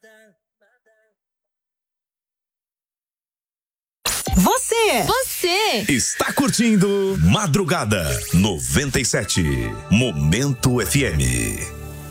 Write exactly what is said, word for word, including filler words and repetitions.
Você, você está curtindo Madrugada noventa e sete, Momento F M.